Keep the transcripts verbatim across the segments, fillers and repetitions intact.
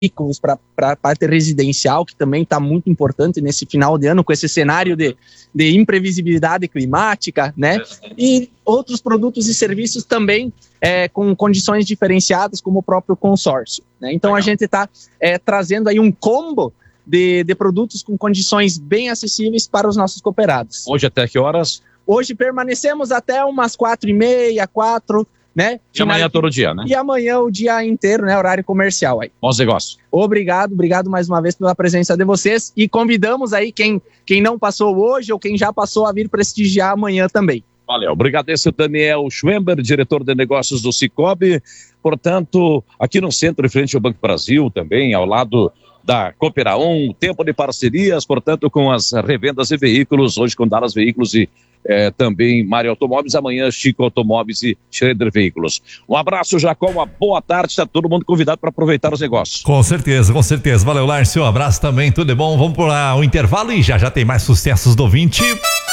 veículos para a parte residencial, que também está muito importante nesse final de ano, com esse cenário de, de imprevisibilidade climática, né? E outros produtos e serviços também é, com condições diferenciadas, como o próprio consórcio, né? Então, a gente está é, trazendo aí um combo de, de produtos com condições bem acessíveis para os nossos cooperados. Hoje até que horas? Hoje permanecemos até umas quatro e meia, quatro, né? E amanhã todo dia, né? E amanhã o dia inteiro, né? Horário comercial aí. Bons negócios. Obrigado, obrigado mais uma vez pela presença de vocês e convidamos aí quem, quem não passou hoje ou quem já passou a vir prestigiar amanhã também. Valeu, obrigado. Esse é o Daniel Schwember, diretor de negócios do Cicobi, portanto, aqui no centro, em frente ao Banco Brasil também, ao lado da Cooperaum, tempo de parcerias, portanto, com as revendas de veículos, hoje com Dallas Veículos e É, também Mário Automóveis, amanhã Chico Automóveis e Schroeder Veículos. Um abraço, Jacó, uma boa tarde, está todo mundo convidado para aproveitar os negócios. Com certeza, com certeza. Valeu, Lárcio, um abraço também, tudo de bom. Vamos para o intervalo e já já tem mais sucessos do ouvinte.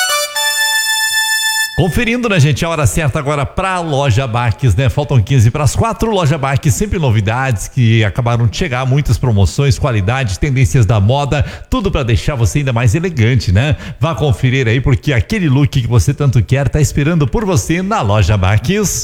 Conferindo, né, gente, a hora certa agora para a Loja Baques, né? Faltam quinze para as quatro. Loja Baques, sempre novidades que acabaram de chegar, muitas promoções, qualidade, tendências da moda, tudo para deixar você ainda mais elegante, né? Vá conferir aí, porque aquele look que você tanto quer tá esperando por você na Loja Baques.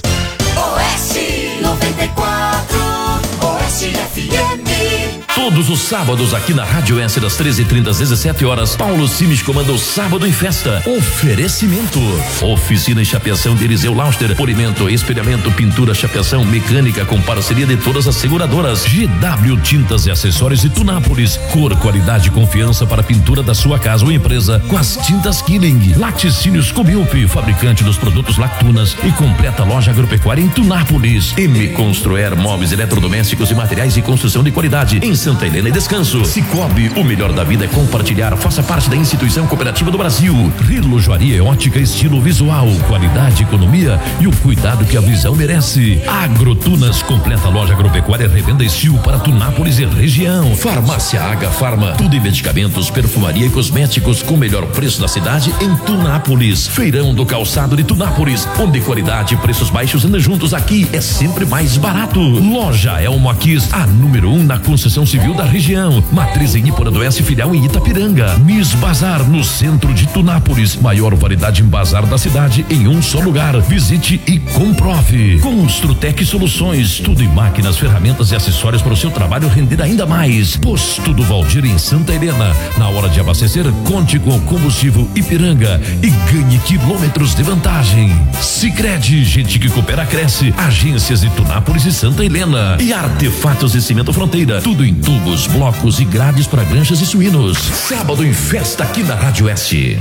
Oeste noventa e quatro, Oeste F M. Todos os sábados aqui na Rádio S, das treze e trinta às dezessete horas, Paulo Simes comanda o Sábado em Festa. Oferecimento: oficina e chapeação de Eliseu Lauster, polimento, espelhamento, pintura, chapeação, mecânica com parceria de todas as seguradoras. G W Tintas e Acessórios de Tunápolis, cor, qualidade e confiança para a pintura da sua casa ou empresa com as tintas Killing. Laticínios Comilp, fabricante dos produtos Lactunas e completa loja agropecuária em Tunápolis. M Construer, móveis eletrodomésticos e materiais de construção de qualidade em Santa Helena e Descanso. Cicobi, o melhor da vida é compartilhar. Faça parte da instituição cooperativa do Brasil. Relojoaria ótica, estilo visual, qualidade, economia e o cuidado que a visão merece. Agrotunas, completa loja agropecuária, revenda Estil para Tunápolis e região. Farmácia H Farma, tudo em medicamentos, perfumaria e cosméticos com o melhor preço da cidade em Tunápolis. Feirão do Calçado de Tunápolis, onde qualidade e preços baixos andam juntos. Aqui é sempre mais barato. Loja Elmo Aquis, a número um na concessão civil da região. Matriz em Iporã-do-Oeste, filial em Itapiranga. Miss Bazar, no centro de Tunápolis. Maior variedade em bazar da cidade em um só lugar. Visite e comprove. Construtec Soluções, tudo em máquinas, ferramentas e acessórios para o seu trabalho render ainda mais. Posto do Valdir em Santa Helena. Na hora de abastecer, conte com o combustível Ipiranga e ganhe quilômetros de vantagem. Sicredi, gente que coopera cresce. Agências de Tunápolis e Santa Helena. E Artefatos de Cimento Fronteira, tudo em tubos, blocos e grades para granjas e suínos. Sábado em Festa aqui na Rádio S.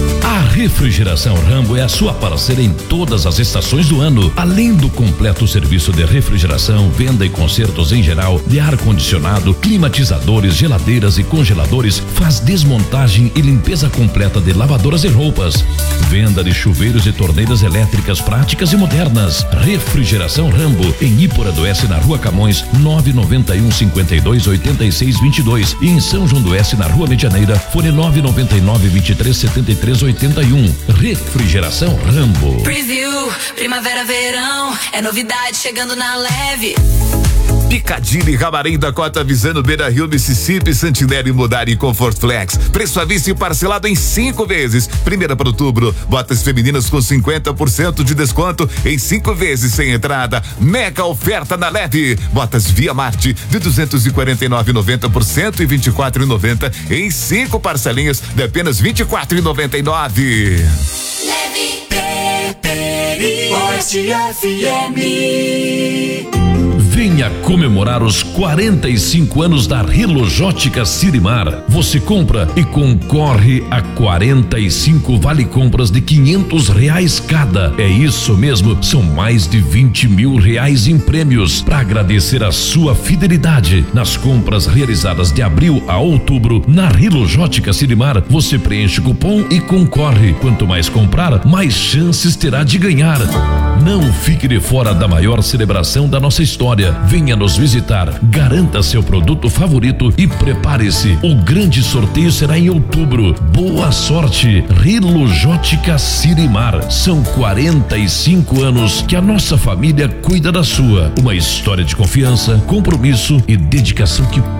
A Refrigeração Rambo é a sua parceira em todas as estações do ano. Além do completo serviço de refrigeração, venda e consertos em geral, de ar-condicionado, climatizadores, geladeiras e congeladores, faz desmontagem e limpeza completa de lavadoras e roupas. Venda de chuveiros e torneiras elétricas práticas e modernas. Refrigeração Rambo, em Iporã-do-Oeste, na Rua Camões, nove nove um, cinco dois, oito seis dois dois, e em São João do Oeste, na Rua Medianeira, fone nove nove nove, vinte e três, setenta e três, oitenta e um. Refrigeração Rambo. Preview, primavera, verão, é novidade chegando na leve. Picadilly, Camarim, Dakota, Visano, Beira Rio, Mississippi, Santinelli, Modari e Comfort Flex. Preço à vista e parcelado em cinco vezes. Primeira para outubro, botas femininas com cinquenta por cento de desconto em cinco vezes sem entrada. Mega oferta na Leve. Botas Via Marte de duzentos e quarenta e nove reais e noventa centavos por cento e vinte e quatro reais e noventa centavos em cinco parcelinhas de apenas vinte e quatro reais e noventa e nove centavos. Leve, Peperi, Oeste F M. Venha comemorar os quarenta e cinco anos da Relojótica Sirimar. Você compra e concorre a quarenta e cinco vale compras de quinhentos reais cada. É isso mesmo, são mais de vinte mil reais em prêmios. Para agradecer a sua fidelidade nas compras realizadas de abril a outubro na Relojótica Sirimar, você preenche o cupom e concorre. Quanto mais comprar, mais chances terá de ganhar. Não fique de fora da maior celebração da nossa história. família. Venha nos visitar, garanta seu produto favorito e prepare-se. O grande sorteio será em outubro. Boa sorte, Rilojótica Sirimar. São quarenta e cinco anos que a nossa família cuida da sua. Uma história de confiança, compromisso e dedicação que